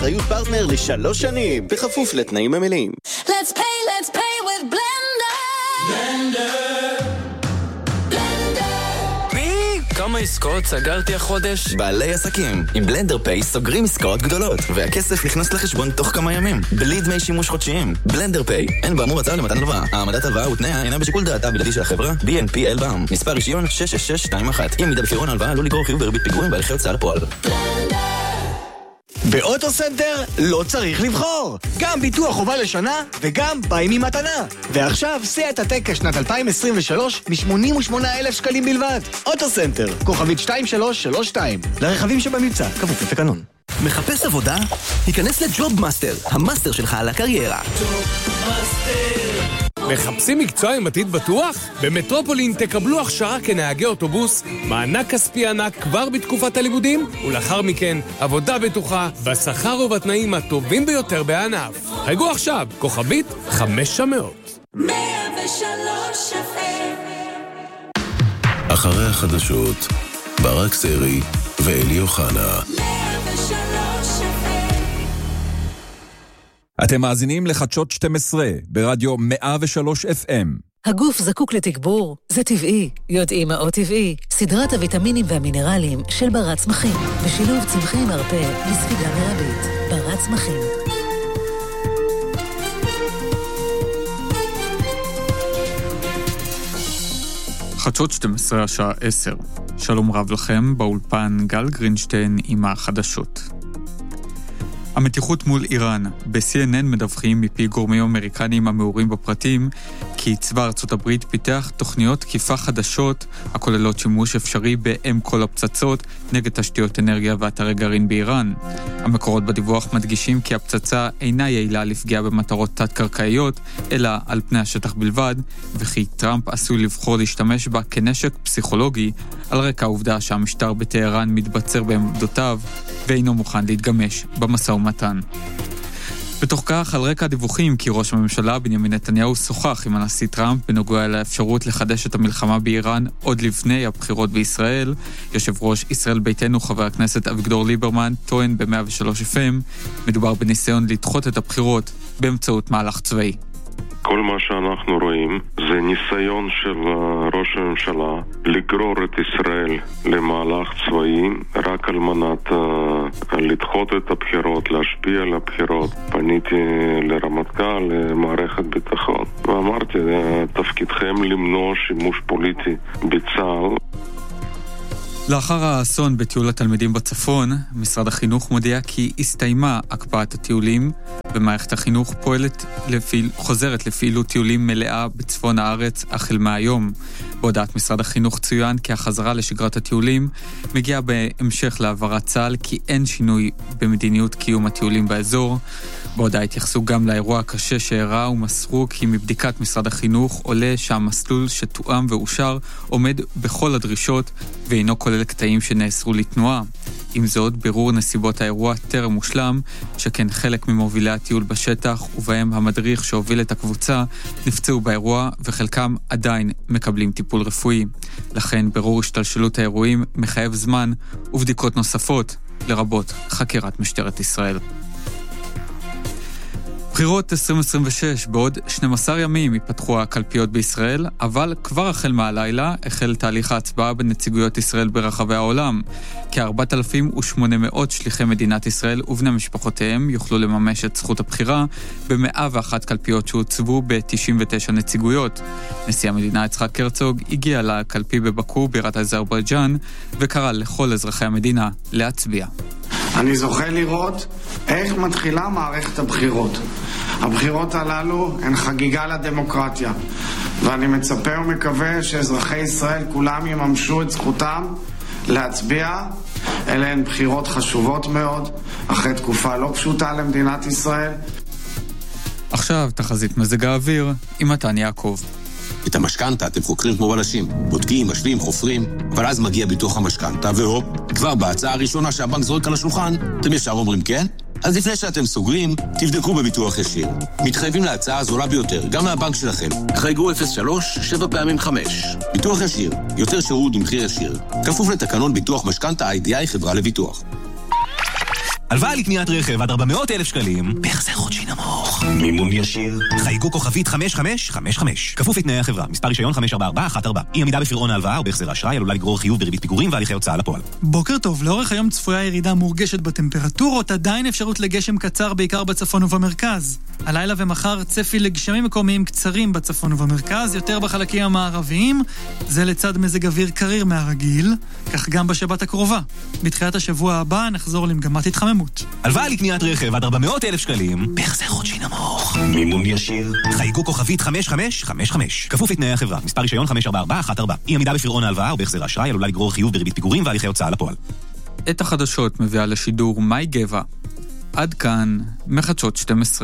אחריות פרטנר ל3 שנים, בכפוף לתנאים המלאים. Let's pay with Blender. כמה עסקאות סגרתי החודש? בעלי עסקים עם בלנדר פיי סוגרים עסקאות גדולות והכסף נכנס לחשבון תוך כמה ימים בלי דמי שימוש חודשיים. בלנדר פיי, אין באמור הצעה למתן הלוואה. העמדת הלוואה ותנאיה אינה בשיקול דעתה בלעדי של החברה. BNPL בע"מ, מספר רישיון 66621. אם מידה בפירעון הלוואה עלול לגרור חיוב בריבית פיגורים בהליכי הוצאה לפועל. באוטוסנטר לא צריך לבחור. גם ביטוח חובה לשנה וגם באים עם מתנה. ועכשיו סיאט הטקה שנת 2023 מ-88,000 שקלים בלבד. אוטוסנטר, כוכבית 2332. לרכבים שבמבצע, כפוף לתקנון. מחפש עבודה? היכנס לג'וב מאסטר, המאסטר שלך על הקריירה. מחפשים מקצוע עם עתיד בטוח? במטרופולין תקבלו הכשרה כנהגי אוטובוס, מענק כספי ענק כבר בתקופת הלימודים, ולאחר מכן עבודה בטוחה בשכר ובתנאים הטובים ביותר בענף. חייגו עכשיו, כוכבית 500. 103 אחרי החדשות, ברק סרי ואלי אוחנה. אתם מאזינים לחדשות 12 ברדיו 103 FM. הגוף זקוק לתגבור, זה טבעי. יודעים מה עוד טבעי? סדרת הוויטמינים והמינרלים של ברת צמחים, בשילוב צמחי מרפא לספיגה מרבית. ברת צמחים. חדשות 12 השעה 10. שלום רב לכם, באולפן גל גרינשטיין עם החדשות. המתיחות מול איראן. ב-CNN מדווחים מפי גורמים אמריקנים המעורים בפרטים כי צבא ארצות הברית פיתח תוכניות תקיפה חדשות הכוללות שימוש אפשרי באם כל הפצצות נגד תשתיות אנרגיה ואתרי גרעין באיראן. המקורות בדיווח מדגישים כי הפצצה אינה יעילה לפגיעה במטרות תת-קרקעיות אלא על פני השטח בלבד, וכי טראמפ עשוי לבחור להשתמש בה כנשק פסיכולוגי על רקע העובדה שהמשטר בטהרן מתבצר בעמדותיו ואינו מוכן להתגמש במשא ומתן. בתוך כך, על רקע הדיווחים כי ראש הממשלה בנימין נתניהו שוחח עם הנשיא טראמפ בנוגע לאפשרות לחדש את המלחמה באיראן עוד לפני הבחירות בישראל, יושב ראש ישראל ביתנו חבר הכנסת אביגדור ליברמן טוען ב-103 FM מדובר בניסיון לדחות את הבחירות באמצעות מהלך צבאי. כל מה שאנחנו רואים זה ניסיון של ראש הממשלה לגרור את ישראל למהלך צבאי רק על מנת לדחות את הבחירות, להשפיע על הבחירות. פניתי לרמטכ"ל, למערכת ביטחון, ואמרתי, תפקידכם למנוע שימוש פוליטי בצה"ל. לאחר האסון בטיול התלמידים בצפון, משרד החינוך מודיע כי הסתיימה הקפאת הטיולים, ומערכת החינוך חוזרת לפעילות טיולים מלאה בצפון הארץ החל מהיום. בהודעת משרד החינוך צוין כי החזרה לשגרת הטיולים מגיעה בהמשך להעברת צה"ל כי אין שינוי במדיניות קיום הטיולים באזור. בהודעה התייחסו גם לאירוע הקשה שאירע ומסרו כי מבדיקת משרד החינוך עולה שהמסלול שתואם ואושר עומד בכל הדרישות ואינו כולל קטעים שנאסרו לתנועה. עם זאת, בירור נסיבות האירוע טרם מושלם, שכן חלק ממובילי הטיול בשטח ובהם המדריך שהוביל את הקבוצה נפצעו באירוע וחלקם עדיין מקבלים טיפול רפואי. לכן בירור השתלשלות האירועים מחייב זמן ובדיקות נוספות, לרבות חקירת משטרת ישראל. בחירות 2026, בעוד 12 ימים ייפתחו הקלפיות בישראל, אבל כבר החל מהלילה החל תהליך ההצבעה בנציגויות ישראל ברחבי העולם. כ-4,800 שליחי מדינת ישראל ובני משפחותיהם יוכלו לממש את זכות הבחירה ב-101 קלפיות שהוצבו ב-99 נציגויות. נשיא המדינה יצחק הרצוג הגיע לקלפי בבקו בירת אזרבייג'אן וקרא לכל אזרחי המדינה להצביע. אני זוכה לראות איך מתחילה מערכת הבחירות. הבחירות הללו הן חגיגה לדמוקרטיה, ואני מצפה ומקווה שאזרחי ישראל כולם יממשו את זכותם להצביע. אלה הן בחירות חשובות מאוד, אחרי תקופה לא פשוטה למדינת ישראל. עכשיו תחזית מזג האוויר עם מתן יעקב. את המשכנתה אתם חוקרים כמו בלשים, בודקים, משווים, חופרים, אבל אז מגיע ביטוח המשכנתה, והופ, כבר בהצעה הראשונה שהבנק זורק על השולחן, אתם ישר אומרים כן? אז לפני שאתם סוגרים, תבדקו בביטוח ישיר. מתחייבים להצעה הזולה ביותר, גם מהבנק שלכם. חייגו 03 7 פעמים 5. ביטוח ישיר, יותר שירות במחיר ישיר. כפוף לתקנון ביטוח משכנתה IDI חברה לביטוח. הלוואה לקניית רכב עד 400,000 שקלים, בהחזר חודשי נמוך. מימון ישיר. חייגו כוכבית 5555. כפוף לתנאי החברה. מספר רישיון 5414. אי עמידה בפירעון ההלוואה או בהחזר האשראי עלולה לגרור חיוב בריבית פיגורים והליכי הוצאה לפועל. בוקר טוב, לאורך היום צפויה ירידה מורגשת בטמפרטורות, עדיין אפשרות לגשם קצר בעיקר בצפון ובמרכז. הלילה ומחר צפי לגשמים מקומיים קצרים בצפון ובמרכז, יותר בחלקים המערביים, זה לצד מזג אוויר קריר מהרגיל, כך גם בשבת הקרובה. בתחילת השבוע הבא נחזור למגמת התחממות. הלוואה לקניית רכב עד 400,000 שקלים, בהחזר חודשי נמוך. מימון ישיר. חייגו כוכבית 5555. כפוף לתנאי החברה. מספר רישיון 5414. אי עמידה בפירעון ההלוואה או בהחזר האשראי עלולה לגרור חיוב בריבית פיגורים והליכי הוצאה לפועל. את החדשות מביאה לשידור מאי גבע. עד כאן מחדשות 12.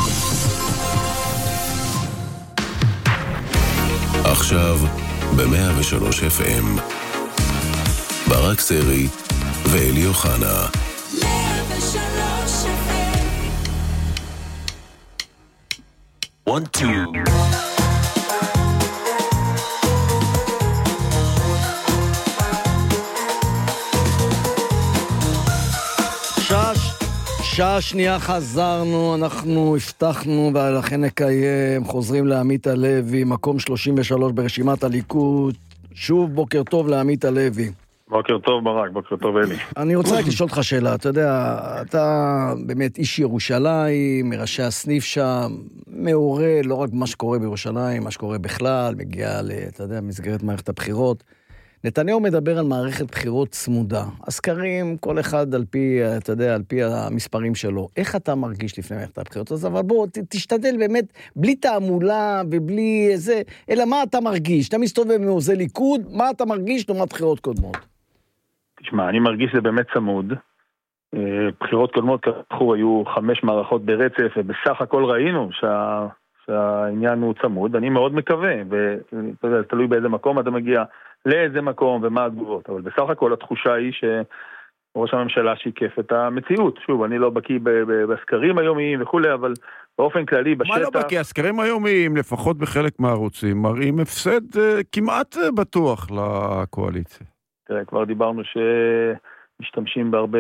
עכשיו ב-103 FM ברק סרי ואלי אוחנה. 103 1, 2 שעה שנייה חזרנו, אנחנו הבטחנו ולכן נקיים, חוזרים לעמית הלוי, מקום 33 ברשימת הליכוד. שוב בוקר טוב לעמית הלוי. בוקר טוב ברק, בוקר טוב אלי. אני רוצה רק לשאול אותך שאלה, אתה יודע, אתה באמת איש ירושלים, מראשי הסניף שם, מעורה לא רק מה שקורה בירושלים, מה שקורה בכלל, מגיע אתה יודע, מסגרת מערכת הבחירות. נתניהו מדבר על מערכת בחירות צמודה. הסקרים, כל אחד על פי, אתה יודע, על פי המספרים שלו. איך אתה מרגיש לפני מערכת הבחירות? אז אבל בוא, תשתדל באמת, בלי תעמולה ובלי זה, אלא מה אתה מרגיש? אתה מסתובב מעוזי ליכוד, מה אתה מרגיש לעומת בחירות קודמות? תשמע, אני מרגיש שזה באמת צמוד. בחירות קודמות ככה היו 5 מערכות ברצף, ובסך הכל ראינו שהעניין הוא צמוד. אני מאוד מקווה, ואתה יודע, תלוי באיזה מקום אתה מגיע, לאיזה מקום ומה התגובות, אבל בסך הכל התחושה היא שראש הממשלה שיקף את המציאות. שוב, אני לא בקיא בסקרים היומיים וכו', אבל באופן כללי בשטח... מה לא בקיא? הסקרים היומיים, לפחות בחלק מהערוצים, מראים הפסד כמעט בטוח לקואליציה. תראה, כבר דיברנו שמשתמשים בהרבה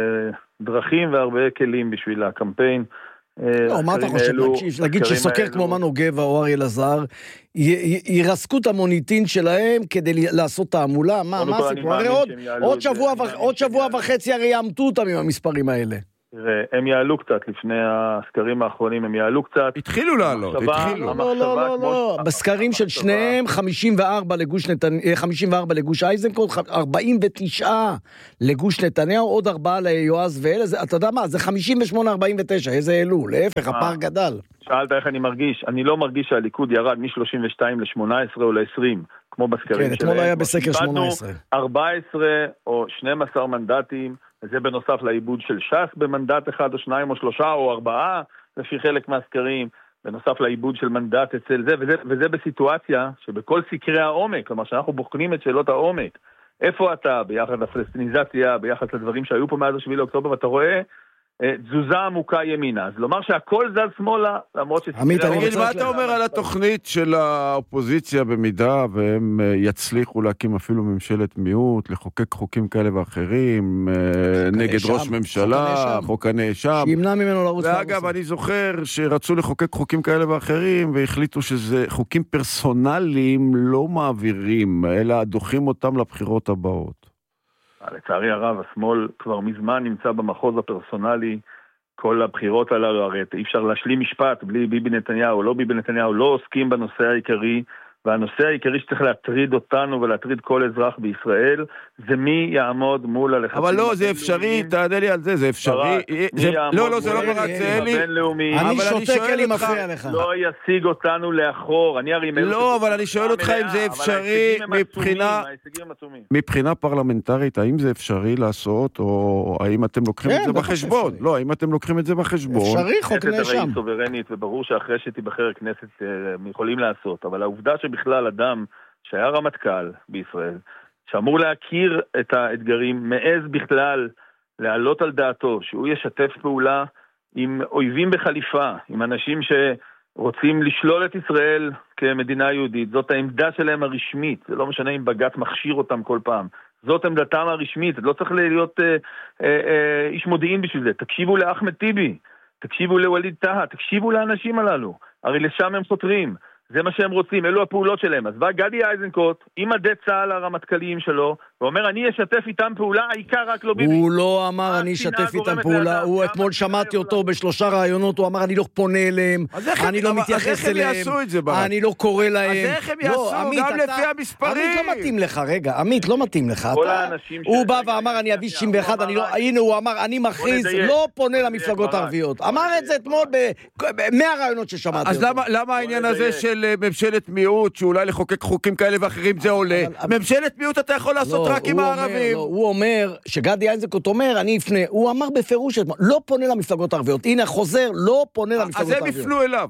דרכים והרבה כלים בשביל הקמפיין. לא, מה אתה חושב? נגיד שסוקר כמו מנו גבע או אריה אלעזר, ירסקו את המוניטין שלהם כדי לעשות תעמולה? מה הסיפור? הרי עוד שבוע וחצי הרי יעמתו אותם עם המספרים האלה. תראה, הם יעלו קצת לפני הסקרים האחרונים, הם יעלו קצת. התחילו לעלות, התחילו. לא, בסקרים של שניהם 54 לגוש איזנקוט, 49 לגוש נתניהו, עוד 4 ליועז ואלה, אתה יודע מה, זה 58-49, איזה העלו, להפך, הפער גדל. שאלת איך אני מרגיש, אני לא מרגיש שהליכוד ירד מ-32 ל-18 או ל-20, כמו בסקרים שלהם. כן, אתמול היה בסקר 18. 14 או 12 מנדטים, וזה בנוסף לעיבוד של ש"ס במנדט 1 או 2 או 3 או 4, לפי חלק מהסקרים, בנוסף לעיבוד של מנדט אצל זה, וזה בסיטואציה שבכל סקרי העומק, כלומר שאנחנו בוחנים את שאלות העומק, איפה אתה ביחד לפלסטיניזציה, ביחד לדברים שהיו פה מאז 7 לאוקטובר, ואתה רואה תזוזה עמוקה ימינה. אז לומר שהכל זז שמאלה, למרות עמית, מה אתה אומר על התוכנית של האופוזיציה במידה, והם יצליחו להקים אפילו ממשלת מיעוט, לחוקק חוקים כאלה ואחרים, נגד ראש ממשלה, חוק הנאשם. שימנע ממנו לרוץ. ואגב, אני זוכר שרצו לחוקק חוקים כאלה ואחרים, והחליטו שזה חוקים פרסונליים לא מעבירים, אלא דוחים אותם לבחירות הבאות. לצערי הרב, השמאל כבר מזמן נמצא במחוז הפרסונלי, כל הבחירות הללו, הרי אי אפשר להשלים משפט בלי ביבי נתניהו, לא ביבי נתניהו, לא עוסקים בנושא העיקרי, והנושא העיקרי שצריך להטריד אותנו ולהטריד כל אזרח בישראל, זה מי יעמוד מול הלחצים. אבל לא, זה אפשרי, תענה לי על זה, זה אפשרי. לא, זה לא ברק, זה אלי. אני שותק, אלי מפריע לך. לא ישיג אותנו לאחור. לא, אבל אני שואל אותך אם זה אפשרי מבחינה פרלמנטרית, האם זה אפשרי לעשות, או האם אתם לוקחים את זה בחשבון? לא, האם אתם לוקחים את זה בחשבון? אפשרי, חוק נאשם. סוברנית, וברור שאחרי שתיבחר הכנסת יכולים לעשות, אבל העובדה שבכלל אדם שהיה רמטכ"ל בישראל, שאמור להכיר את האתגרים, מעז בכלל להעלות על דעתו, שהוא ישתף פעולה עם אויבים בחליפה, עם אנשים שרוצים לשלול את ישראל כמדינה יהודית, זאת העמדה שלהם הרשמית, זה לא משנה אם בג"ץ מכשיר אותם כל פעם, זאת עמדתם הרשמית, לא צריך להיות איש מודיעין בשביל זה. תקשיבו לאחמד טיבי, תקשיבו לווליד טאהא, תקשיבו לאנשים הללו, הרי לשם הם חותרים, זה מה שהם רוצים, אלו הפעולות שלהם. אז בא גדי איזנקוט עם מדי צה"ל הרמטכ"ליים שלו, ואומר אני אשתף איתם פעולה, העיקר רק לא ביבי. הוא לא אמר אני אשתף איתם פעולה, הוא אתמול שמעתי אותו בשלושה רעיונות, הוא אמר אני לא פונה אליהם, אני לא מתייחס אליהם, אני לא קורא להם. אז איך הם יעשו? גם לפי המספרים. עמית, לא מתאים לך, רגע, עמית, לא מתאים לך. הוא בא ואמר אני אביא 61, הנה הוא אמר אני מכריז, לא פונה למפלגות הערביות. אמר את זה אתמול ב100 רעיונות ששמעתי. אז למה העניין הזה של ממשלת מיעוט, שאולי לחוקק חוקים כאלה ואחרים זה עולה? ממשלת מיעוט אתה יכול לעשות רק עם הערבים. הוא אומר, שגדי איזנקוט אומר, אני אפנה, הוא אמר בפירוש, לא פונה למפלגות הערביות. הנה, חוזר, לא פונה למפלגות הערביות. אז הם יפנו אליו.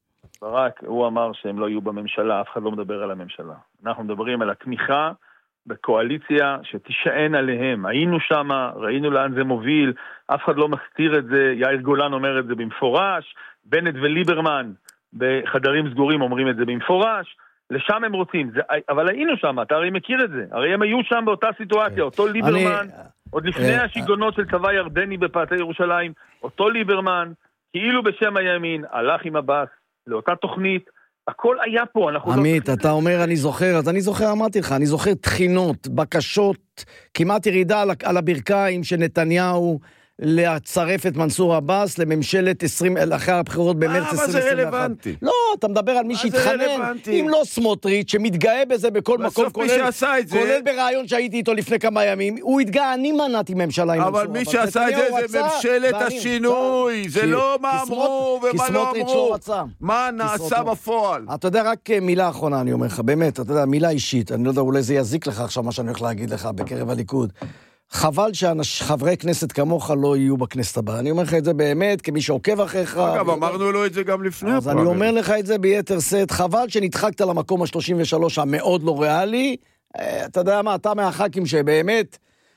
ברק, הוא אמר שהם לא יהיו בממשלה, אף אחד לא מדבר על הממשלה. אנחנו מדברים על התמיכה בקואליציה שתישען עליהם. היינו שם, ראינו לאן זה מוביל, אף אחד לא מסתיר את זה, יאיר גולן אומר את זה במפורש, בנט וליברמן בחדרים סגורים אומרים את זה במפורש, לשם הם רוצים, אבל היינו שם, אתה הרי מכיר את זה, הרי הם היו שם באותה סיטואציה, אותו ליברמן, עוד לפני השיגונות של צבא ירדני בפאתי ירושלים, אותו ליברמן, כאילו בשם הימין, הלך עם הבאס, לאותה תוכנית, הכל היה פה, אנחנו עמית, אתה אומר אני זוכר, אז אני זוכר, אמרתי לך, אני זוכר תחינות, בקשות, כמעט ירידה על הברכיים של נתניהו, לצרף את מנסור עבאס לממשלת 20, אחרי הבחירות במרץ 2021. מה זה רלוונטי? לא, אתה מדבר על מי שהתחנן, אם לא סמוטריץ' שמתגאה בזה בכל מקום, כולל ברעיון שהייתי איתו לפני כמה ימים, הוא התגאה, אני מנעתי ממשלה עם מנסור עבאס. אבל מי שעשה את זה ממשלת השינוי, זה לא מה אמרו ומה לא אמרו, מה נעשה בפועל. אתה יודע, רק מילה אחרונה אני אומר לך, באמת, אתה יודע, מילה אישית, אני לא יודע, אולי זה יזיק לך עכשיו מה שאני הולך להגיד לך בקרב הליכוד. חבל שחברי כנסת כמוך לא יהיו בכנסת הבאה. אני אומר לך את זה באמת, כמי שעוקב אחריך. אגב, אמרנו לו את זה גם לפני. אז אני אומר לך את זה ביתר סט. חבל שנדחקת למקום ה-33 המאוד לא ריאלי. אתה יודע מה, אתה מהח"כים שבאמת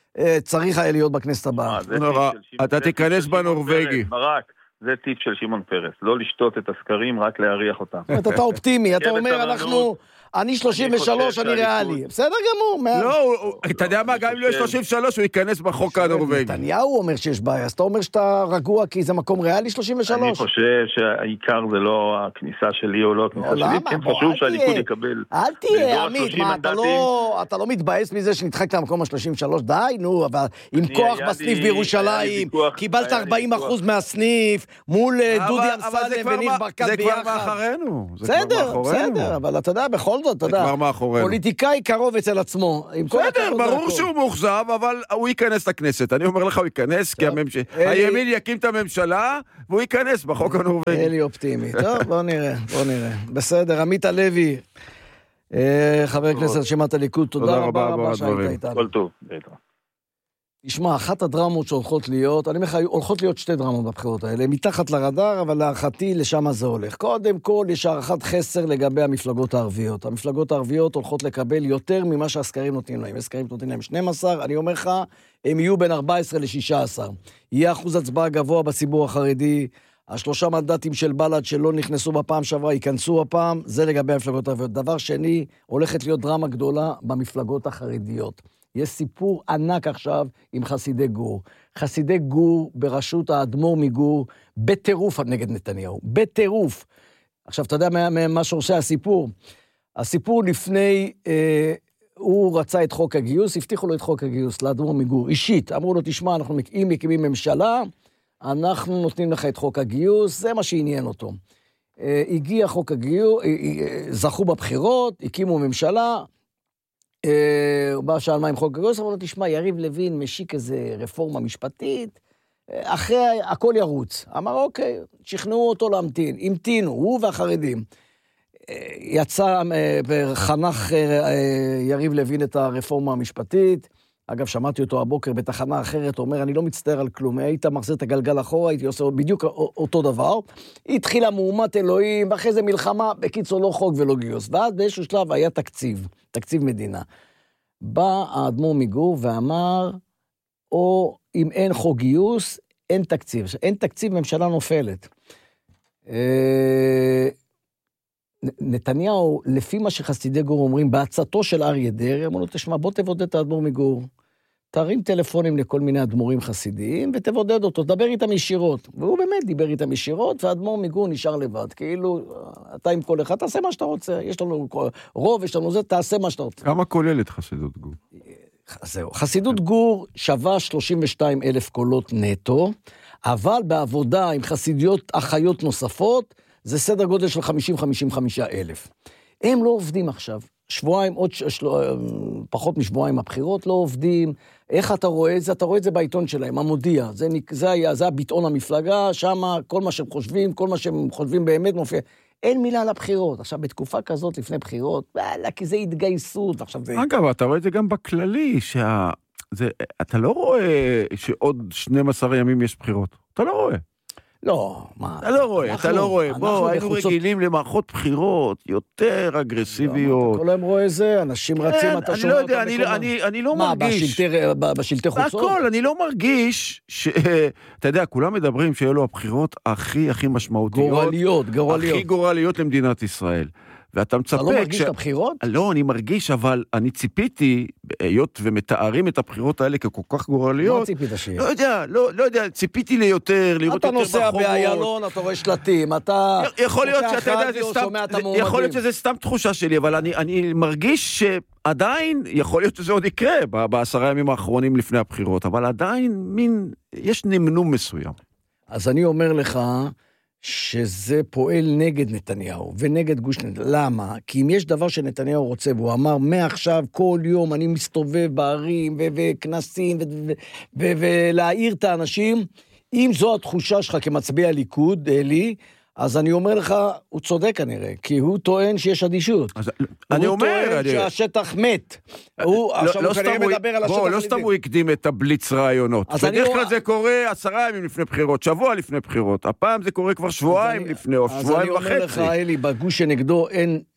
צריך היה להיות בכנסת הבאה. אתה תיכנס בנורווגי. ברק, זה טיפ של שמעון פרס. לא לשתות את הסקרים, רק להריח אותם. אתה אופטימי, אתה אומר אנחנו... אני 33, אני ריאלי. בסדר גמור. לא, אתה יודע מה, גם אם לא יש 33, הוא ייכנס בחוק הנורווגי. נתניהו אומר שיש בעיה, אז אתה אומר שאתה רגוע כי זה מקום ריאלי 33? אני חושב שהעיקר זה לא הכניסה שלי או לא הכניסה שלי, כן חשוב שהליכוד יקבל. אל תהיה, עמית, מה, אתה לא מתבאס מזה שנדחקת למקום ה-33? די, נו, אבל עם כוח בסניף בירושלים, קיבלת 40% מהסניף, מול דודי אמסלם וניר ברקת ביחד. זה כבר מאחרינו. בסדר, אבל אתה יודע, בכל זאת, אתה יודע, פוליטיקאי קרוב אצל עצמו. בסדר, ברור שהוא מוחזב, אבל הוא ייכנס לכנסת. אני אומר לך, הוא ייכנס, כי הימין יקים את הממשלה, והוא ייכנס בחוק הנורווגי. אלי אופטימי. טוב, בוא נראה. בסדר, עמית הלוי, חבר הכנסת רשימת הליכוד, תודה רבה שהיית איתנו. כל טוב. תשמע, אחת הדרמות שהולכות להיות, אני אומר לך, הולכות להיות שתי דרמות בבחירות האלה, מתחת לרדאר, אבל להערכתי לשם זה הולך. קודם כל, יש הערכת חסר לגבי המפלגות הערביות. המפלגות הערביות הולכות לקבל יותר ממה שהסקרים נותנים להם. הסקרים נותנים להם 12, אני אומר לך, הם יהיו בין 14 ל-16. יהיה אחוז הצבעה גבוה בציבור החרדי, 3 מנדטים של בל"ד שלא נכנסו בפעם שעברה, ייכנסו הפעם, זה לגבי המפלגות הערביות. דבר שני, הולכת להיות דרמה גדולה במפלגות החרדיות. יש סיפור ענק עכשיו עם חסידי גור. חסידי גור בראשות האדמו"ר מגור, בטירוף נגד נתניהו. בטירוף. עכשיו, אתה יודע מה שעושה הסיפור? הסיפור לפני, הוא רצה את חוק הגיוס, הבטיחו לו את חוק הגיוס לאדמו"ר מגור. אישית, אמרו לו, תשמע, אנחנו מקימים ממשלה, אנחנו נותנים לך את חוק הגיוס, זה מה שעניין אותו. הגיע חוק הגיוס, זכו בבחירות, הקימו ממשלה, הוא בא שאל מה עם חוק הגיוס, אבל לא תשמע, יריב לוין משיק איזה רפורמה משפטית, אחרי הכל ירוץ. אמר אוקיי, שכנעו אותו להמתין, המתינו, הוא והחרדים. יצא וחנך יריב לוין את הרפורמה המשפטית, אגב שמעתי אותו הבוקר בתחנה אחרת, הוא אומר אני לא מצטער על כלום, היית מחזיר את הגלגל אחורה, הייתי עושה בדיוק אותו דבר, התחילה מהומת אלוהים, ואחרי זה מלחמה, בקיצור לא חוק ולא גיוס, ואז באיזשהו שלב היה תקציב מדינה. בא האדמו"ר מגור ואמר, או אם אין חוק גיוס, אין תקציב, אין תקציב ממשלה נופלת. נתניהו, לפי מה שחסידי גור אומרים, בהצעתו של אריה דרעי, אמרו לו, תשמע, בוא תבודד את האדמו"ר מגור. תרים טלפונים לכל מיני אדמו"רים חסידיים, ותבודד אותו, דבר איתם ישירות. והוא באמת דיבר איתם ישירות, והאדמו"ר מגור נשאר לבד. כאילו, אתה עם כל אחד, תעשה מה שאתה רוצה. יש לנו רוב, יש לנו זה, תעשה מה שאתה רוצה. כמה כוללת חסידות גור? זהו, חסידות גור שווה 32,000 קולות נטו, אבל בעבודה עם חסידיות אחיות נוספות, זה סדר גודל של 50,000-55,000. הם לא עובדים עכשיו. שבועיים, פחות משבועיים הבחירות לא עובדים. איך אתה רואה את זה? אתה רואה את זה בעיתון שלהם, המודיע. זה הביטאון המפלגה, שם כל מה שהם חושבים, כל מה שהם חושבים באמת מופיע. אין מילה על הבחירות. עכשיו, בתקופה כזאת לפני בחירות, כי זה התגייסות. אגב, אתה רואה את זה גם בכללי, אתה לא רואה שעוד 12 ימים יש בחירות. אתה לא רואה. לא, מה? אתה לא רואה. בוא, היינו רגילים למערכות בחירות יותר אגרסיביות. אתה כל היום רואה זה, אנשים רצים, אתה שומע אותם בכל... אני לא מרגיש... מה, בשלטי חוצות? הכל, אני לא מרגיש אתה יודע, כולם מדברים שאלו הבחירות הכי משמעותיות. גורליות. הכי גורליות למדינת ישראל. ואתה מצפה... אתה לא מרגיש את הבחירות? לא, אני מרגיש, אבל אני ציפיתי, היות ומתארים את הבחירות האלה ככל כך גורליות... מה ציפית שיהיה? לא יודע, ציפיתי ליותר, לראות יותר בחורות. אתה נוסע באיילון, אתה רואה שלטים, אתה... יכול להיות שזה סתם תחושה שלי, אבל אני מרגיש שעדיין, יכול להיות שזה עוד יקרה ב10 ימים האחרונים לפני הבחירות, אבל עדיין יש נמנום מסוים. אז אני אומר לך... שזה פועל נגד נתניהו ונגד גוש נתניהו. למה? כי אם יש דבר שנתניהו רוצה, והוא אמר, מעכשיו כל יום אני מסתובב בערים וכנסים ולהעיר את האנשים, אם זו התחושה שלך כמצביע ליכוד, אלי, אז אני אומר לך, הוא צודק כנראה, כי הוא טוען שיש אדישות. הוא טוען שהשטח מת. עכשיו הוא כנראה מדבר על השטח. לא סתם הוא הקדים את הבליץ רעיונות. בדרך כלל זה קורה 10 ימים לפני בחירות, שבוע לפני בחירות. הפעם זה קורה כבר שבועיים לפני, או שבועיים וחצי. אז אני אומר לך, אלי, בגוש שנגדו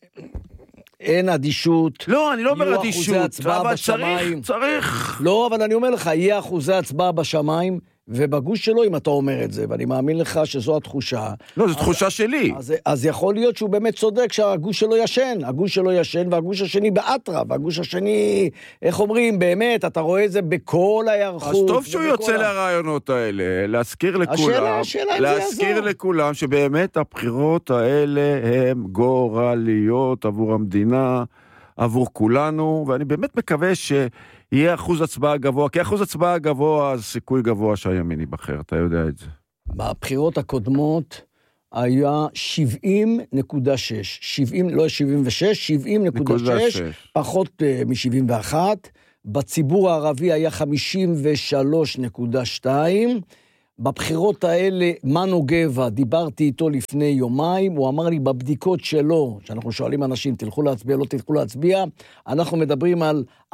אין אדישות. לא, אני לא אומר אדישות, אבל צריך. לא, אבל אני אומר לך, יהיה אחוזי הצבעה בשמיים, ובגוש שלו, אם אתה אומר את זה, ואני מאמין לך שזו התחושה. לא, זו תחושה שלי. אז יכול להיות שהוא באמת צודק שהגוש שלו ישן. הגוש שלו ישן, והגוש השני באטרה, והגוש השני, איך אומרים, באמת, אתה רואה את זה בכל ההיערכות. אז טוב שהוא יוצא לרעיונות האלה, להזכיר לכולם שבאמת הבחירות האלה הן גורליות עבור המדינה, עבור כולנו, ואני באמת מקווה יהיה אחוז הצבעה גבוה, כי אחוז הצבעה גבוה, אז סיכוי גבוה שהימין ייבחר, אתה יודע את זה. בבחירות הקודמות היה 70.6, 70, לא 76, 70.6, פחות מ-71, בציבור הערבי היה 53.2, בבחירות האלה, מנו גבע, דיברתי איתו לפני יומיים, הוא אמר לי בבדיקות שלו, שאנחנו שואלים אנשים, תלכו להצביע, לא תלכו להצביע, אנחנו מדברים על 4-5%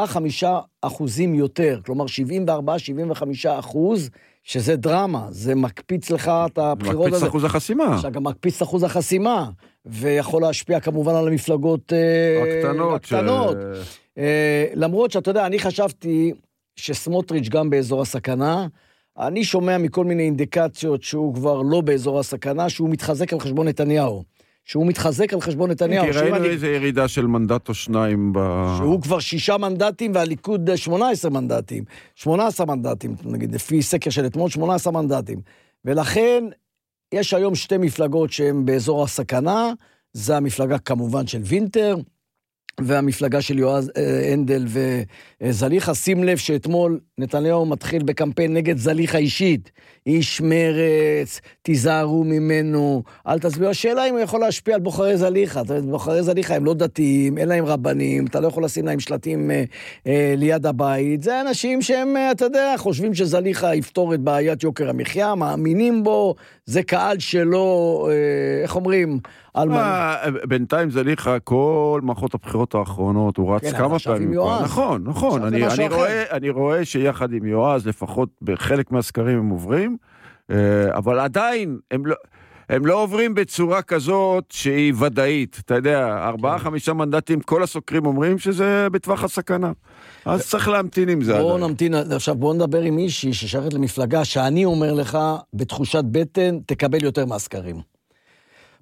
יותר, כלומר 74-75%, שזה דרמה, זה מקפיץ לך את הבחירות הזה. מקפיץ אחוז החסימה. שגם מקפיץ אחוז החסימה, ויכול להשפיע כמובן על המפלגות הקטנות. למרות שאתה יודע, אני חשבתי שסמוטריץ' גם באזור הסכנה, אני שומע מכל מיני אינדיקציות שהוא כבר לא באזור הסכנה, שהוא מתחזק על חשבון נתניהו. כי ראינו איזו ירידה של מנדט או שניים שהוא כבר 6 מנדטים, והליכוד 18 מנדטים. 18 מנדטים, נגיד, לפי סקר של אתמול, 18 מנדטים. ולכן, יש היום 2 מפלגות שהן באזור הסכנה, זה המפלגה כמובן של וינטר, והמפלגה של יועז הנדל וזליחה. שים לב שאתמול נתניהו מתחיל בקמפיין נגד זליחה אישית. איש מרץ, תיזהרו ממנו, אל תצביעו. השאלה אם הוא יכול להשפיע על בוחרי זליחה. בוחרי זליחה הם לא דתיים, אין להם רבנים, אתה לא יכול לשים להם שלטים ליד הבית. זה אנשים שהם, אתה יודע, חושבים שזליחה יפתור את בעיית יוקר המחיה, מאמינים בו, זה קהל שלו, איך אומרים? בינתיים זליחה, כל מערכות הבחירות האחרונות, הוא רץ כמה פעמים. נכון. אני רואה שיחד עם יועז, לפחות בחלק מהסקרים הם עוברים, אבל עדיין הם לא עוברים בצורה כזאת שהיא ודאית. אתה יודע, 4-5 מנדטים, כל הסוקרים אומרים שזה בטווח הסכנה. אז צריך להמתין עם זה. עכשיו בואו נדבר עם מישהי ששייכת למפלגה, שאני אומר לך, בתחושת בטן, תקבל יותר מהסקרים.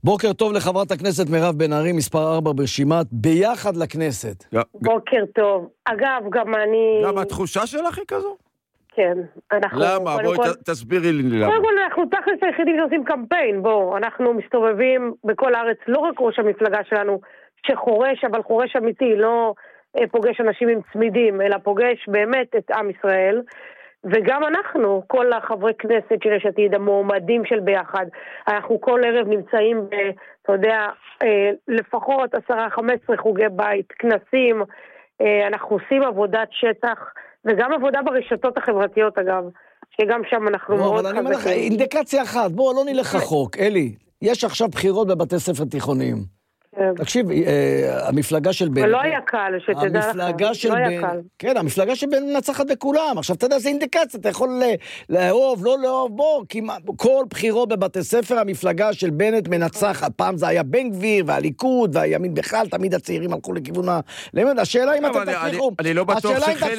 בוקר טוב לחברת הכנסת מירב בן ארי, מספר 4 ברשימת ביחד לכנסת. בוקר טוב. אגב, גם אני... גם התחושה שלך היא כזו? כן. למה? בואי תסבירי לי למה. קודם כל, אנחנו תכלס היחידים שעושים קמפיין. בואו, אנחנו מסתובבים בכל הארץ, לא רק ראש המפלגה שלנו, שחורש, אבל חורש אמיתי, לא פוגש אנשים עם צמידים, אלא פוגש באמת את עם ישראל. וגם אנחנו, כל החברי כנסת של יש עתיד, המועמדים של ביחד, אנחנו כל ערב נמצאים, אתה יודע, לפחות 10-15 חוגי בית, כנסים, אנחנו עושים עבודת שטח, וגם עבודה ברשתות החברתיות אגב, שגם שם אנחנו מאוד חזקים. אבל אני אומר לך, אינדיקציה אחת, בוא לא נלך רחוק, אלי, יש עכשיו בחירות בבתי ספר תיכוניים. תקשיב, המפלגה של בן... לא היה קל, שתדע לך. לא היה קל. כן, המפלגה של בן מנצחת בכולם. עכשיו, אתה יודע, זה אינדיקציה, אתה יכול לאהוב, לא לאהוב, בוא, כי כל בחירות בבתי ספר, המפלגה של בנט מנצחת. פעם זה היה בן גביר, והליכוד, והימין בכלל, תמיד הצעירים הלכו לכיוון השאלה אם אתם תצליחו... אני לא בטוח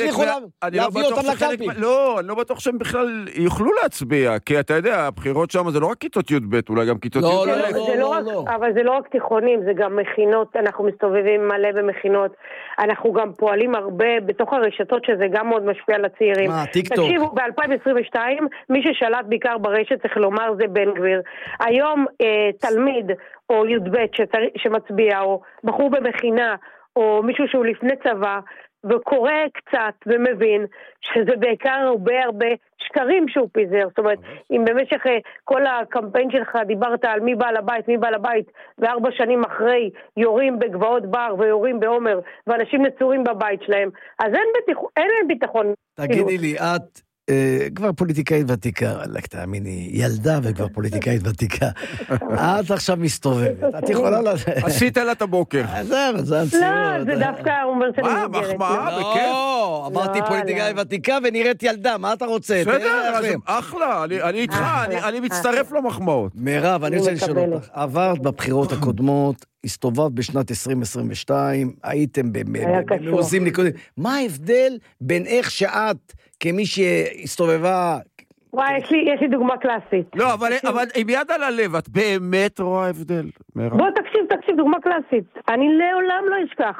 להביא אותם לקלפי. לא, אני לא בטוח שהם בכלל יוכלו להצביע, כי אתה יודע, הבחירות שם זה לא רק כיתות י"ב, אולי גם כיתות י"ב. אבל זה לא רק תיכונים, זה גם מכינות, אנחנו מסתובבים מלא במכינות, אנחנו גם פועלים הרבה בתוך הרשתות שזה גם מאוד משפיע על הצעירים. תקשיבו, ב-2022 מי ששלט בעיקר ברשת צריך לומר זה בן גביר. היום תלמיד או י"ב שמצביע או בחור במכינה או מישהו שהוא לפני צבא וקורא קצת ומבין שזה בעיקר הרבה שקרים שהוא פיזר. זאת אומרת, אם במשך כל הקמפיין שלך דיברת על מי בעל הבית, ו4 שנים אחרי יורים בגבעות בר ויורים בעומר, ואנשים נצורים בבית שלהם, אז אין ביטחון. תגידי לי, את כבר פוליטיקאית ותיקה, רק תאמיני, ילדה וכבר פוליטיקאית ותיקה. את עכשיו מסתובבת, את יכולה... עשית לה את הבוקר. לא, זה דווקא אומר שאני מגרת. מחמאה, בכיף. לא, אמרתי פוליטיקאית ותיקה ונראית ילדה, מה אתה רוצה? בסדר, אחלה, אני איתך, אני מצטרף למחמאות. מירב, אני רוצה לשאול אותך, עברת בבחירות הקודמות, הסתובבת בשנת 2022, הייתם במרוזים נקודים. מה ההבדל בין איך שאת, כמי שהסתובבה... וואי, יש לי דוגמה קלאסית. לא, אבל עם יד על הלב, את באמת רואה הבדל. בוא תקשיב, דוגמה קלאסית. אני לעולם לא אשכח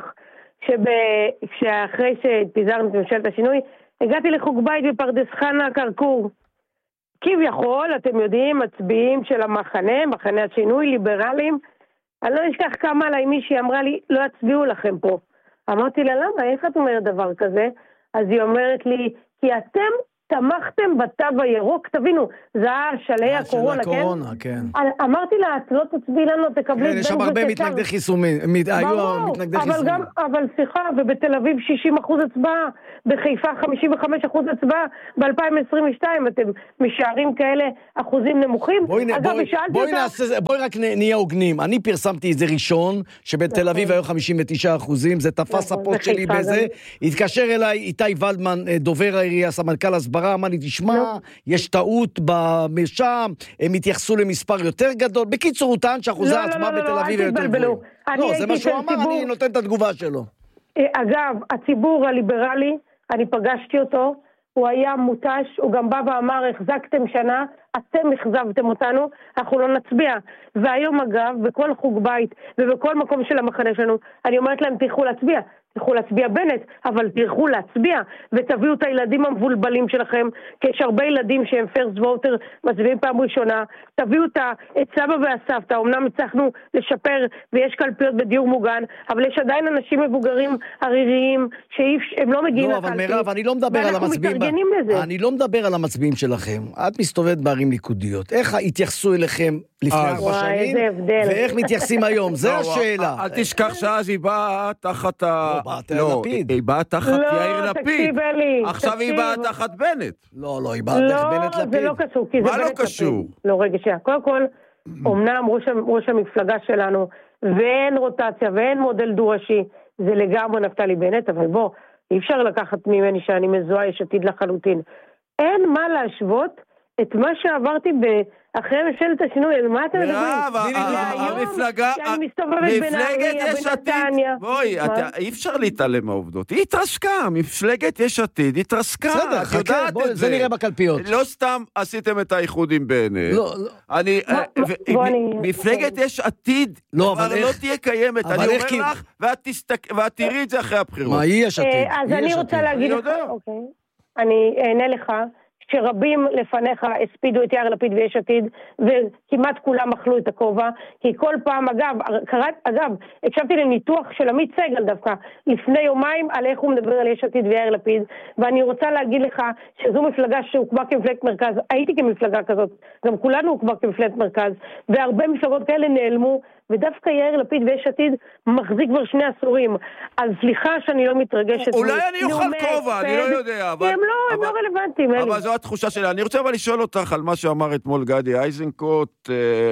שאחרי שפיזרנו את ממשלת השינוי, הגעתי לחוג בית בפרדס חנה קרקור. כביכול, אתם יודעים, מצביעים של מחנה השינוי, ליברלים. אני לא אשכח כמה עליי מישהי אמרה לי, לא יצביעו לכם פה. אמרתי לה, למה? איך את אומרת דבר כזה? אז היא אומרת לי, כי אתם תמכתם בתו הירוק, תבינו, זה שלהי הקורונה, כן? אמרתי לה, את לא תצביעי לנו, תקבלי... כן, יש שם הרבה מתנגדי חיסונים, היו מתנגדי חיסונים. אבל שיחה, ובתל אביב 60% הצבעה, בחיפה 55% הצבעה, ב-2022 אתם משערים כאלה אחוזים נמוכים. בואי רק נהיה הוגנים, אני פרסמתי את זה ראשון, שבתל אביב היו 59%, זה תפס הפוסט שלי בזה, התקשר אליי איתי ולדמן, דובר העירייה, סמנכ"ל הסברה, אמר לי, תשמע, יש טעות במרשם, הם התייחסו למספר יותר גדול. בקיצור, הוא טען שאחוזי ההצבעה בתל אביב יותר גבוהים. לא, זה מה שהוא אמר, אני נותן את התגובה שלו. אגב, הציבור הליברלי, אני פגשתי אותו, הוא היה מוטש, הוא גם בא ואמר, החזקתם שנה, אתם החזבתם אותנו, אנחנו לא נצביע. והיום אגב, בכל חוג בית ובכל מקום של המחנה שלנו, אני אומרת להם, תלכו להצביע בנט, אבל תלכו להצביע, ותביאו את הילדים המבולבלים שלכם, כי יש הרבה ילדים שהם פרסט ווטר, מצביעים פעם ראשונה, תביאו את סבא והסבתא, אמנם הצלחנו לשפר, ויש קלפיות בדיור מוגן, אבל יש עדיין אנשים מבוגרים עריריים, שהם לא מגיעים לקלפי. לא, אבל מירב, אני לא מדבר על המצביעים. אני לא מדבר על המצביעים שלכם. את מסתובבת בערים ליכודיות. איך התייחסו אליכם לפני 4 שנים, ואיך מתייחסים היום? זה השאלה. אל תשכח שאז היא באה תחת היא באה תחת יאיר לפיד. עכשיו היא באה תחת בנט. לא, היא באה תחת בנט לפיד. זה לא קשור. מה לא קשור? לא, רגע, קודם כל, אמנם ראש המפלגה שלנו, ואין רוטציה, ואין מודל דו-ראשי, זה לגמרי נפתלי בנט, אבל בוא, אי אפשר לקחת ממני שאני מזוהה יש עתיד לחלוטין. אין מה להשוות את מה שעברתי אחרי ממשלת השינוי, על מה אתם מדברים? המפלגה, שאני מסתובבת בנהריה, בנתניה. בואי, אי אפשר להתעלם מהעובדות. היא התרסקה, מפלגת יש עתיד התרסקה. בסדר, חכה, בואי, זה נראה בקלפיות. לא סתם עשיתם את האיחוד עם בנט. מפלגת יש עתיד כבר לא תהיה קיימת. אני אומר לך, ואת תראי את זה אחרי הבחירות. מה, היא יש עתיד? אז אני רוצה להגיד לך, אני אענה לך, שרבים לפניך הספידו את יאיר לפיד ויש עתיד, וכמעט כולם אכלו את הכובע, כי כל פעם, אגב, הקשבתי לניתוח של עמית סגל דווקא, לפני יומיים, על איך הוא מדבר על יש עתיד ויאיר לפיד, ואני רוצה להגיד לך שזו מפלגה שהוקמה כמפלגת מרכז, הייתי כמפלגה כזאת, גם כולנו הוקמה כמפלגת מרכז, והרבה מפלגות כאלה נעלמו, ודווקא יאיר לפיד ויש עתיד מחזיק כבר 2 עשורים. אז סליחה שאני לא מתרגשת. אולי אני אוכל כובע, אני לא יודע. הם לא רלוונטיים. אבל זו התחושה שלי. אני רוצה אבל לשאול אותך על מה שאמר אתמול גדי איזנקוט,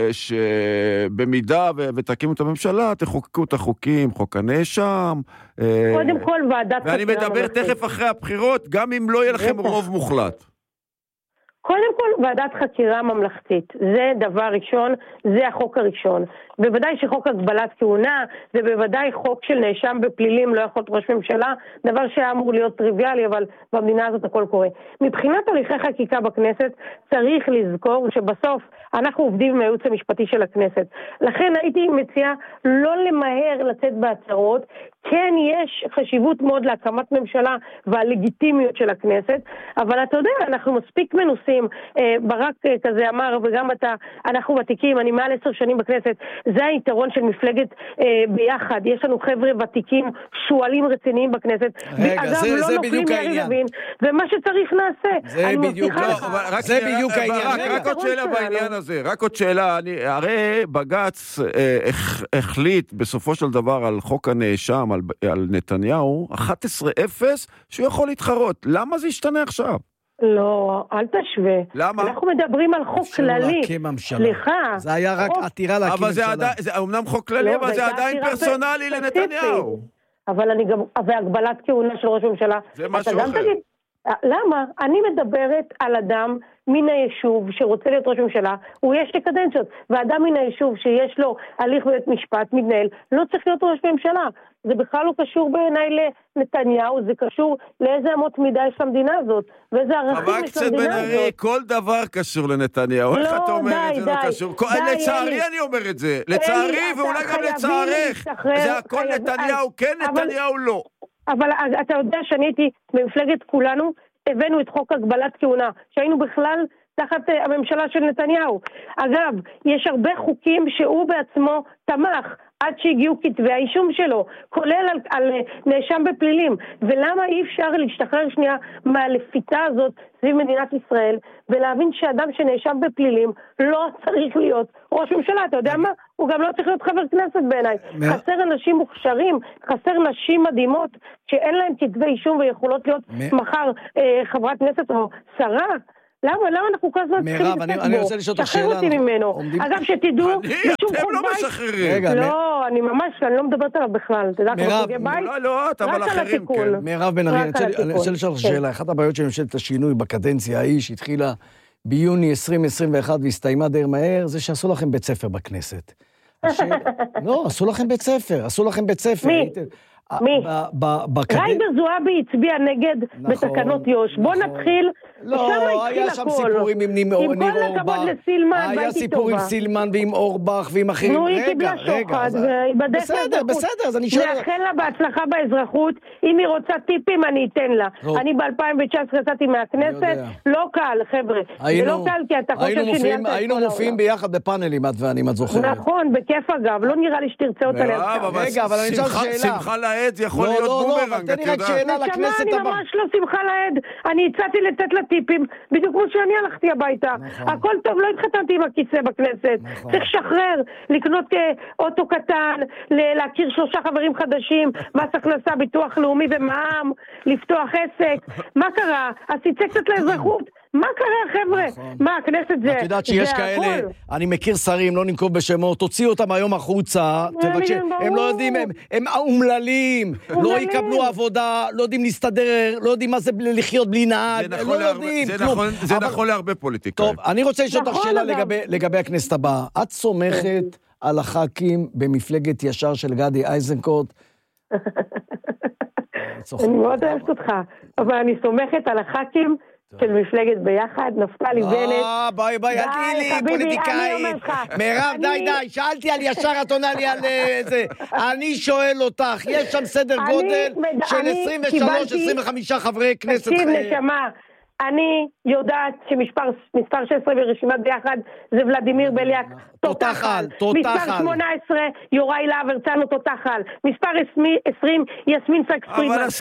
שבמידה ותקימו את הממשלה, תחוקקו את החוקים, חוק הנאשם. קודם כל ועדת חקירה. ואני מדבר תכף אחרי הבחירות, גם אם לא יהיה לכם רוב מוחלט. קודם כל, ועדת חקירה ממלכתית. זה דבר ראשון, זה החוק הראשון. בוודאי שחוק הגבלת כהונה, ובוודאי חוק של נאשם בפלילים לא יכול להיות ראש ממשלה, דבר שהיה אמור להיות טריוויאלי, אבל במדינה הזאת הכל קורה. מבחינת הליכי חקיקה בכנסת, צריך לזכור שבסוף אנחנו עובדים עם הייעוץ המשפטי של הכנסת. לכן הייתי מציעה לא למהר לצאת בהצהרות, כן יש חשיבות מאוד להקמת ממשלה והלגיטימיות של הכנסת, אבל אתה יודע, אנחנו מספיק מנוסים, ברק כזה אמר, וגם אנחנו ותיקים, אני מעל 10 שנים בכנסת, זה היתרון של מפלגת ביחד, יש לנו חבר'ה ותיקים, שואלים רציניים בכנסת, רגע, זה בדיוק העניין. ומה שצריך נעשה. זה בדיוק העניין. רק עוד שאלה בעניין הזה, רק עוד שאלה, הרי בג"ץ החליט בסופו של דבר על חוק הנאשם, על נתניהו, 11-0, שהוא יכול להתחרות. למה זה ישתנה עכשיו? לא, אל תשווה. למה? אנחנו מדברים על חוק כללי. סליחה. זה היה רק עתירה להקים ממשלה. זה אומנם חוק כללי, אבל זה עדיין פרסונלי לנתניהו. אבל אני גם, והגבלת כהונה של ראש ממשלה. זה משהו אחר. למה? אני מדברת על אדם מן היישוב שרוצה להיות ראש ממשלה, הוא יש לקדנציות, ואדם מן היישוב שיש לו הליך בית משפט מתנהל, לא צריך להיות ראש ממשלה. זה בכלל לא קשור בעיניי לנתניהו, זה קשור לאיזה אמות מידה יש למדינה הזאת, ואיזה ערכים יש למדינה הזאת. כל דבר קשור לנתניהו, איך אתה אומר את זה לא קשור? לצערי אני אומר את זה, לצערי ואולי גם לצערך, זה הכל נתניהו, כן נתניהו לא. אבל אתה יודע שאני הייתי במפלגת כולנו, הבאנו את חוק הגבלת כהונה, שהיינו בכלל תחת הממשלה של נתניהו. אגב, יש הרבה חוקים שהוא בעצמו תמך, עד שהגיעו כתבי האישום שלו, כולל על נאשם בפלילים. ולמה אי אפשר להשתחרר שנייה מהלפיתה הזאת סביב מדינת ישראל, ולהבין שאדם שנאשם בפלילים לא צריך להיות ראש ממשלה, אתה יודע מה? הוא גם לא צריך להיות חבר כנסת בעיניי. חסר אנשים מוכשרים, חסר נשים מדהימות, שאין להם כתבי אישום ויכולות להיות מחר חברת כנסת או שרה. למה אנחנו כל הזמן צריכים לתת אני רוצה לשאול אותך שאלה. שחרר אותי ממנו. אגב, שתדעו, אתם לא משחררים. לא, אני לא מדברת עליו בכלל. מירב, לא, אבל אחרים כן. מירב בן ארי, אני רוצה לשאול אותך שאלה. אחת הבעיות של ממשלת השינוי בקדנציה ההיא, שהתחילה ביוני 2021 והסתיימה די מהר, זה שעשו לכם בית ספר בכנסת. לא, עשו לכם בית ספר. מי? ג'ידא זועבי הצביע נגד בתקנות יו"ש. בוא נתחיל. לא, היה שם סיפורים עם ניר אורבך. עם כל הכבוד לסילמן, היה סיפור עם סילמן ועם אורבך ועם אחרים. נו, היא קיבלה שוחד. בסדר, אז אני שואל. נאחל לה בהצלחה באזרחות. אם היא רוצה טיפים, אני אתן לה. אני ב-2019 יצאתי מהכנסת. לא קל, חבר'ה. זה לא קל, כי אתה חושב שניית... היינו מופיעים ביחד בפאנלים, את ואני, את זוכרת. נכון, בכיף אגב. לא נראה לי שתרצה אותה רגע, אבל אני שואל שאלה. זה יכול להיות בומרנג, את יודעת. אני ממש לא שמחה לעד. אני הצעתי לתת לה טיפים, בדיוק כמו שאני הלכתי הביתה. הכל טוב, לא התחתנתי עם הכיסא בכנסת. צריך לשחרר, לקנות אוטו קטן, להכיר 3 חברים חדשים, מס הכנסה, ביטוח לאומי ומע"מ, לפתוח עסק. מה קרה? אז תצא קצת לאזרחות. מה קרה, חבר'ה? מה, הכנסת זה... את יודעת שיש כאלה, אני מכיר שרים, לא ננקוב בשמות, תוציאו אותם היום החוצה, הם לא יודעים, הם אומללים, לא יקבלו עבודה, לא יודעים להסתדר, לא יודעים מה זה לחיות בלי נהג, לא יודעים. זה נכון להרבה פוליטיקאים. טוב, אני רוצה לשאול אותך שאלה לגבי הכנסת הבאה. את סומכת על הח"כים במפלגת ישר של גדי איזנקוט? אני מאוד אוהבת אותך, אבל אני סומכת על הח"כים של מפלגת ביחד, נפתלי בנט. ביי, אל תהי לי פוליטיקאית. מירב, די, שאלתי על ישר, את עונה לי על זה. אני שואל אותך, יש שם סדר גודל של 23-25 חברי כנסת. תקשיב, נשמה, אני יודעת שמספר 16 ברשימת ביחד זה ולדימיר בליאק, תותחל. מספר 18, יוראי להב הרצנו, תותחל. מספר 20, יסמין סאקס פרידמן. אבל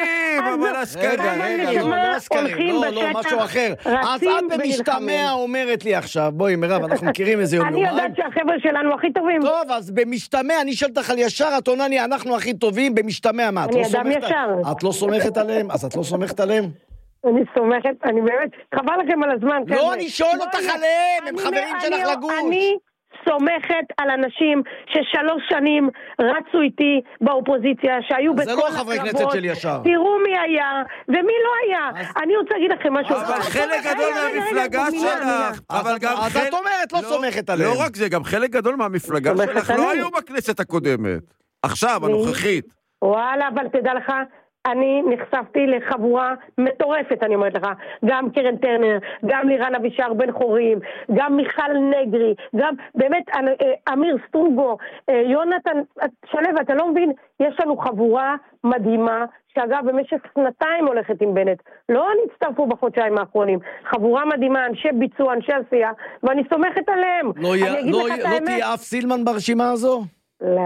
הסקרים, לא, משהו אחר. אז את במשתמע אומרת לי עכשיו, בואי מירב, אנחנו מכירים איזה יום. אני יודעת שהחבר'ה שלנו הכי טובים. טוב, אז במשתמע, אני שואלת לך על ישר, את עונה לי, אנחנו הכי טובים, במשתמע, מה? אני אדם ישר. את לא סומכת עליהם? אז את לא סומכת עליהם? אני סומכת, אני באמת, חבל לכם על הזמן. לא, אני שואל אותך עליהם, הם חברים שלך לגוש. אני סומכת על אנשים ש3 שנים רצו איתי באופוזיציה, שהיו בכל הקרבות. זה לא חברי כנסת של ישר. תראו מי היה ומי לא היה. אני רוצה להגיד לכם משהו. אבל חלק גדול מהמפלגה שלך, אז את אומרת, לא סומכת עליהם. לא רק זה, גם חלק גדול מהמפלגה שלך לא היו בכנסת הקודמת. עכשיו, הנוכחית. וואלה, אבל תדע לך, אני נחשפתי לחבורה מטורפת, אני אומרת לך, גם קרן טרנר, גם לירן אבישר בן חורים, גם מיכל נגרי, גם באמת אמיר סטרוגו, יונתן שלו, אתה לא מבין, יש לנו חבורה מדהימה, שאגב במשך 2 הולכת עם בנט, לא נצטרפו בחודשיים האחרונים, חבורה מדהימה, אנשי ביצוע, אנשי עשייה, ואני סומכת עליהם. לא תהיה אף סילמן ברשימה הזו? לא,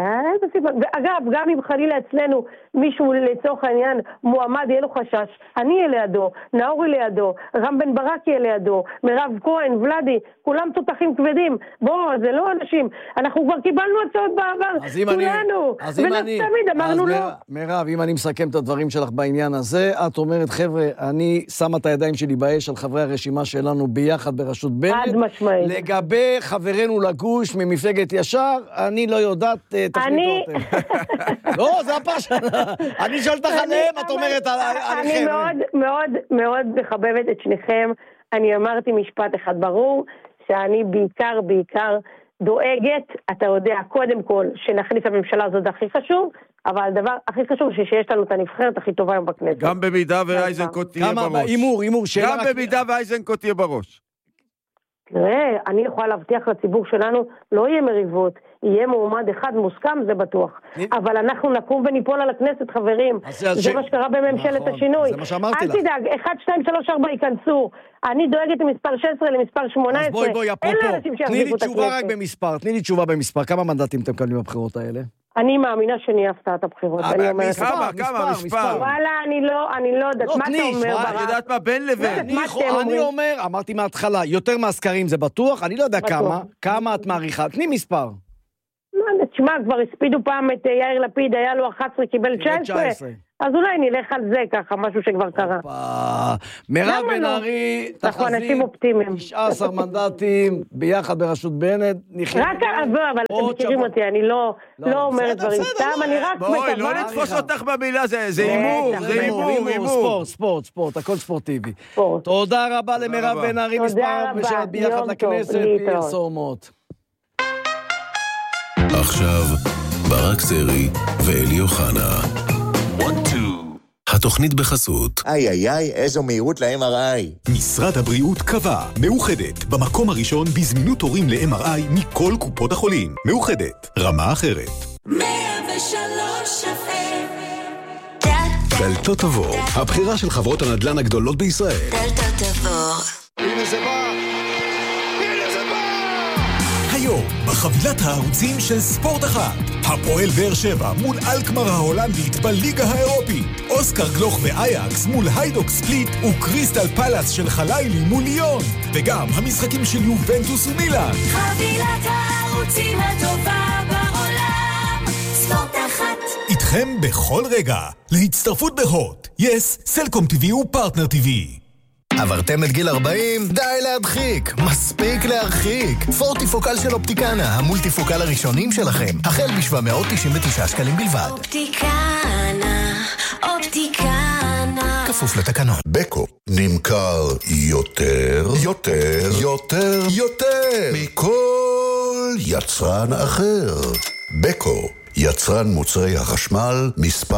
אגב, גם אם חלילה אצלנו מישהו לצורך העניין מועמד יהיה לו חשש, אני אהיה לידו, נאורי לידו, רם בן ברק יהיה לידו, מירב כהן, ולדי, כולם תותחים כבדים. בואו, זה לא אנשים, אנחנו כבר קיבלנו הצעות בעבר, כולנו, ותמיד אמרנו לא. מירב, אם אני מסכם את הדברים שלך בעניין הזה, את אומרת, חבר'ה, אני שמה את הידיים שלי באש על חברי הרשימה שלנו ביחד בראשות בנט. עד משמעית. לגבי חברנו לגוש ממפלגת ישר, אני לא יודעת תחליטו אותם. לא, זה הפרשנה. אני שואלת עליהם, את אומרת עליכם. אני מאוד מאוד מחבבת את שניכם. אני אמרתי משפט אחד ברור, שאני בעיקר דואגת, אתה יודע, קודם כל, שנכניס הממשלה הזאת הכי חשוב, אבל הדבר הכי חשוב שיש לנו את הנבחרת הכי טובה היום בכנסת. גם במידה ואייזנקוט תהיה בראש. אימור, שאלה. גם במידה ואייזנקוט תהיה בראש. תראה, אני יכולה להבטיח לציבור שלנו, לא יהיה מריבות, יהיה מועמד אחד מוסכם, זה בטוח. אבל אנחנו נקום וניפול על הכנסת, חברים. זה מה שקרה בממשלת השינוי. זה מה שאמרתי לך. אל תדאג, 1, 2, 3, 4 ייכנסו. אני דואגת למספר 16, למספר 18. אז בואי, אפרופו, תני לי תשובה רק במספר. תני לי תשובה במספר. כמה מנדטים אתם מקבלים בבחירות האלה? אני מאמינה שאני הפתעת הבחירות. מספר. וואלה, אני לא יודעת. מה אתה אומר ברק? את יודעת מה בין לבין? אני אומר, אמרתי מההתחלה, יותר מהסקרים זה בטוח, אני לא יודע כמה את מעריכה. תני מספר. תשמע, כבר הספידו פעם את יאיר לפיד, היה לו 11, קיבל 19. אז אולי נלך על זה ככה, משהו שכבר קרה. מירב בן ארי, אנחנו אנשים אופטימיים. 19 מנדטים, ביחד בראשות בנט, רק, אבל אתם מכירים אותי, אני לא אומרת דברים סתם, אני רק מקווה. בואי, לא לתפוס אותך במילה, זה הימור, ספורט, הכל ספורטיבי. תודה רבה למירב בן ארי, מספר בשעת ביחד לכנסת, פרסומות. עכשיו, ברק סרי ואלי אוחנה. התוכנית בחסות. איי, איזו מהירות ל-MRI. משרד הבריאות קבע, מאוחדת, במקום הראשון בזמינות תורים ל-MRI מכל קופות החולים. מאוחדת, רמה אחרת. 103 FM. דלתות תבור, הבחירה של חברות הנדל"ן הגדולות בישראל. דלתות תבור. הנה זה בא! היום, בחבילת הערוצים של ספורט אחת, הפועל באר שבע מול אלקמר ההולנדית בליגה האירופית, אוסקר גלוך ואייקס מול היידוק ספליט וקריסטל פלאס של חלילי מול ליון, וגם המשחקים של יובנטוס ומילאן. חבילת הערוצים הטובה בעולם, ספורט אחת. איתכם בכל רגע, להצטרפות בהוט, יס, סלקום TV ופרטנר TV. עברתם את גיל 40? די להדחיק, מספיק להרחיק. פורטיפוקל של אופטיקנה, המולטיפוקל הראשונים שלכם, החל ב-799 שקלים בלבד. אופטיקנה, אופטיקנה. כפוף לתקנון. בקו נמכר יותר מכל יצרן אחר. בקו, יצרן מוצרי החשמל מספר